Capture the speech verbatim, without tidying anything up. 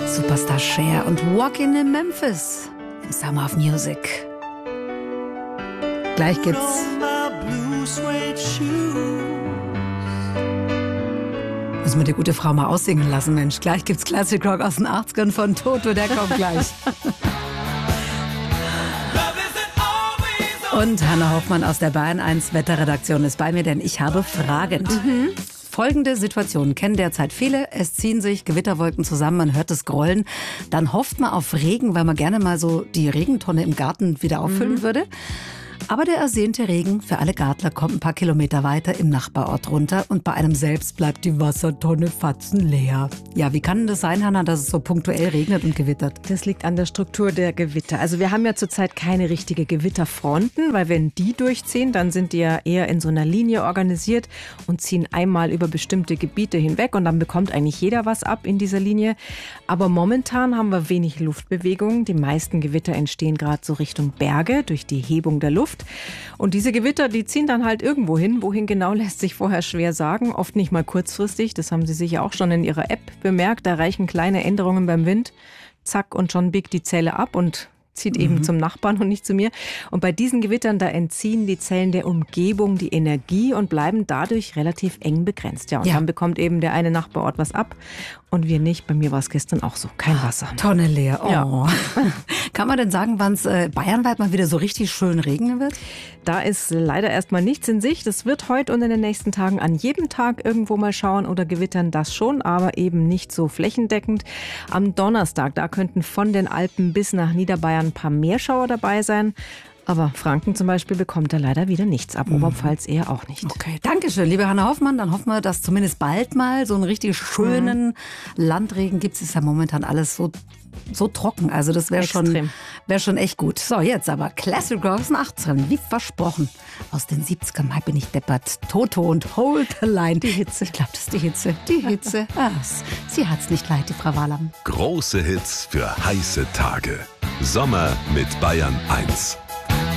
Superstar Cher und Walking in Memphis im Summer of Music. Gleich gibt's müssen wir die gute Frau mal aussingen lassen, Mensch. Gleich gibt's Classic Rock aus den achtzigern von Toto, der kommt gleich. Und Hanna Hoffmann aus der Bayern eins Wetterredaktion ist bei mir, denn ich habe Fragen. Mhm. Folgende Situation kennen derzeit viele. Es ziehen sich Gewitterwolken zusammen, man hört es grollen. Dann hofft man auf Regen, weil man gerne mal so die Regentonne im Garten wieder auffüllen mhm. würde. Aber der ersehnte Regen für alle Gartler kommt ein paar Kilometer weiter im Nachbarort runter und bei einem selbst bleibt die Wassertonne fatzenleer. Ja, wie kann denn das sein, Hanna, dass es so punktuell regnet und gewittert? Das liegt an der Struktur der Gewitter. Also wir haben ja zurzeit keine richtige Gewitterfronten, weil wenn die durchziehen, dann sind die ja eher in so einer Linie organisiert und ziehen einmal über bestimmte Gebiete hinweg und dann bekommt eigentlich jeder was ab in dieser Linie. Aber momentan haben wir wenig Luftbewegung. Die meisten Gewitter entstehen gerade so Richtung Berge durch die Hebung der Luft. Und diese Gewitter, die ziehen dann halt irgendwo hin. Wohin genau, lässt sich vorher schwer sagen. Oft nicht mal kurzfristig. Das haben Sie sicher auch schon in Ihrer App bemerkt. Da reichen kleine Änderungen beim Wind. Zack, und schon biegt die Zelle ab und zieht eben mhm. zum Nachbarn und nicht zu mir. Und bei diesen Gewittern, da entziehen die Zellen der Umgebung die Energie und bleiben dadurch relativ eng begrenzt. Ja, und ja. dann bekommt eben der eine Nachbarort was ab und wir nicht. Bei mir war es gestern auch so. Kein Wasser. Tonne leer. Oh. Ja. Kann man denn sagen, wann es äh, bayernweit mal wieder so richtig schön regnen wird? Da ist leider erstmal nichts in Sicht. Es wird heute und in den nächsten Tagen an jedem Tag irgendwo mal schauen oder gewittern, das schon, aber eben nicht so flächendeckend. Am Donnerstag, da könnten von den Alpen bis nach Niederbayern ein paar Meerschauer dabei sein. Aber Franken zum Beispiel bekommt da leider wieder nichts ab. Oberpfalz eher auch nicht. Okay, danke schön, liebe Hanna Hoffmann. Dann hoffen wir, dass zumindest bald mal so einen richtig schönen mhm. Landregen gibt. Es ist ja momentan alles so, so trocken. Also das wäre schon, wär schon echt gut. So, jetzt aber Classic Rock aus den achtzigern, wie versprochen. Aus den siebzigern, mal bin ich deppert. Toto und Hold the Line. Die Hitze, ich glaube, das ist die Hitze. Die Hitze. Ah, sie hat's nicht leid, die Frau Wahlam. Große Hits für heiße Tage. Sommer mit Bayern eins.